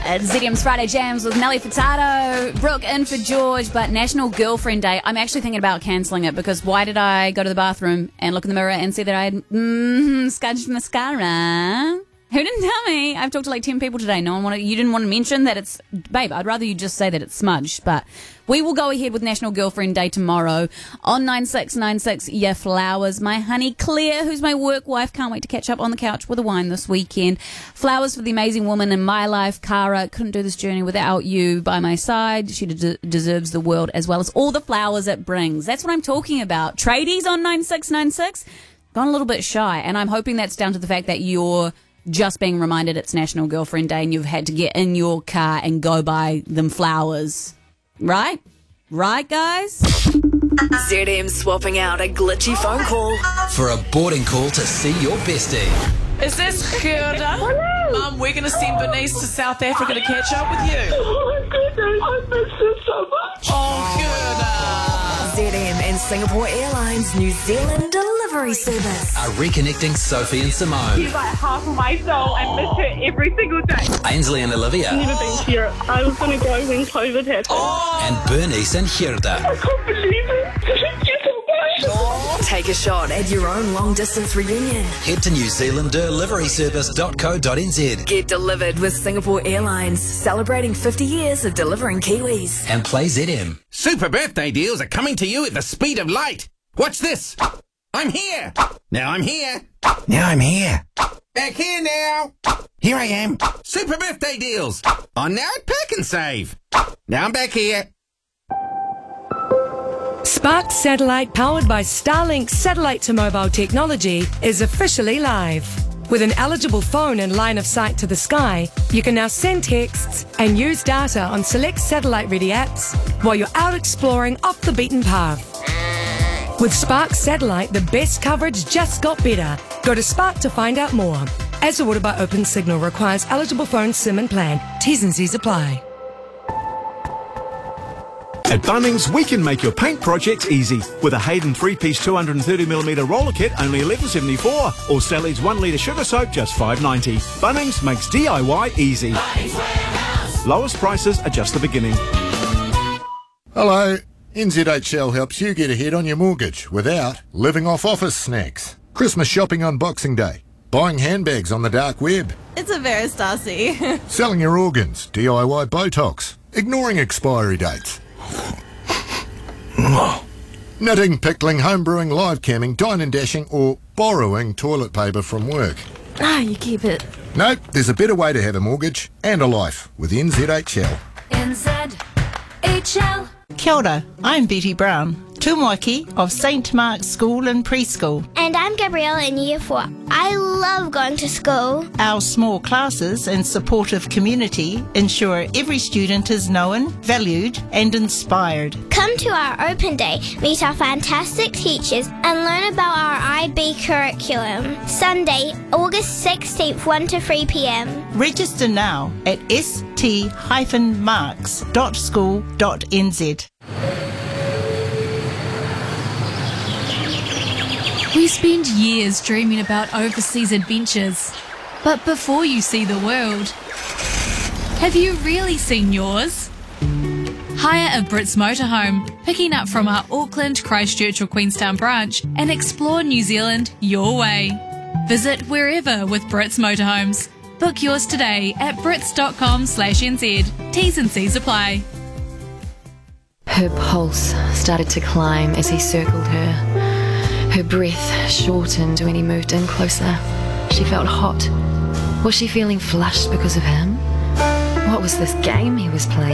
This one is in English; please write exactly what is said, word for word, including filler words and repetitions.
It's Z D M's Friday Jams with Nelly Furtado, Brooke in for George, but National Girlfriend Day. I'm actually thinking about cancelling it because why did I go to the bathroom and look in the mirror and see that I had mm, smudged mascara? Who didn't tell me? I've talked to like ten people today. No one wanted, you didn't want to mention that it's, babe, I'd rather you just say that it's smudged. But we will go ahead with National Girlfriend Day tomorrow on nine six nine six. Yeah, flowers. My honey Claire, who's my work wife, can't wait to catch up on the couch with a wine this weekend. Flowers for the amazing woman in my life, Cara. Couldn't do this journey without you by my side. She de- deserves the world as well as all the flowers it brings. That's what I'm talking about. Tradies on nine six nine six. Gone a little bit shy, and I'm hoping that's down to the fact that you're just being reminded it's National Girlfriend Day and you've had to get in your car and go buy them flowers. Right? Right, guys? Z M swapping out a glitchy phone call for a boarding call to see your bestie. Is this Gerda? Mum, we're going to send Bernice to South Africa to catch up with you. Oh my goodness, I miss you so much. Oh, Gerda. Z M and Singapore Airlines New Zealand delivery service Are reconnecting Sophie and Simone. She's like half of my soul. I miss her every single day. Ainsley and Olivia. Never been to Europe. I was going to go when COVID happened. Oh. And Bernice and Gerda. I can't believe it. Thank you so much. Oh. Take a shot at your own long-distance reunion. Head to new zealand delivery service dot co dot n z. Get delivered with Singapore Airlines, celebrating fifty years of delivering Kiwis. And play Z M. Super birthday deals are coming to you at the speed of light. Watch this. I'm here. Now I'm here. Now I'm here. Back here now. Here I am. Super birthday deals. On now at Pack and Save. Now I'm back here. Spark Satellite, powered by Starlink satellite to mobile technology, is officially live. With an eligible phone and line of sight to the sky, you can now send texts and use data on select satellite-ready apps while you're out exploring off the beaten path. With Spark Satellite, the best coverage just got better. Go to Spark to find out more. As awarded by Open Signal, requires eligible phone SIM and plan. T's and C's apply. At Bunnings, we can make your paint projects easy. With a Hayden three-piece two hundred thirty millimetre roller kit, only eleven seventy-four, or Sally's one litre sugar soap, just five ninety. Bunnings makes D I Y easy. Lowest prices are just the beginning. Hello. N Z H L helps you get ahead on your mortgage without living off office snacks. Christmas shopping on Boxing Day. Buying handbags on the dark web. It's a very Stasi. Selling your organs. D I Y Botox. Ignoring expiry dates. Knitting, pickling, homebrewing, live camming, dine and dashing, or borrowing toilet paper from work. Ah, you keep it. Nope, there's a better way to have a mortgage and a life with N Z H L. N Z H L. Kia ora, I'm Betty Brown, tūmoaki of Saint Mark's School and Preschool. And I'm Gabrielle in Year four. I love going to school. Our small classes and supportive community ensure every student is known, valued and inspired. Come to our open day, meet our fantastic teachers and learn about our I B curriculum. Sunday, August sixteenth, one to three p.m. Register now at s t dash marks dot school dot n z. We spend years dreaming about overseas adventures. But before you see the world, have you really seen yours? Hire a Brits motorhome, picking up from our Auckland, Christchurch or Queenstown branch, and explore New Zealand your way. Visit wherever with Brits Motorhomes. Book yours today at brits.com slash nz. T's and C's apply. Her pulse started to climb as he circled her. Her breath shortened when he moved in closer. She felt hot. Was she feeling flushed because of him? What was this game he was playing?